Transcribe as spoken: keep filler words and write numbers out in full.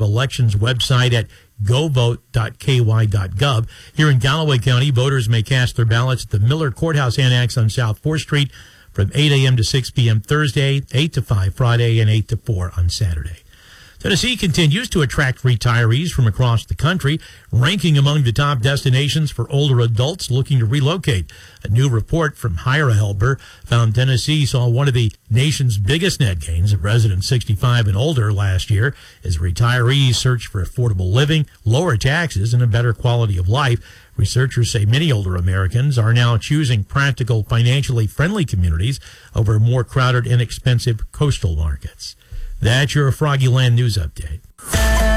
Elections website at go vote dot k y dot gov. Here in Galloway County, voters may cast their ballots at the Miller Courthouse Annex on South fourth Street from eight a.m. to six p.m. Thursday, eight to five Friday, and eight to four on Saturday. Tennessee continues to attract retirees from across the country, ranking among the top destinations for older adults looking to relocate. A new report from Hire a Helper found Tennessee saw one of the nation's biggest net gains of residents sixty-five and older last year as retirees search for affordable living, lower taxes, and a better quality of life. Researchers say many older Americans are now choosing practical, financially friendly communities over more crowded, inexpensive coastal markets. That's your Froggy Land News Update.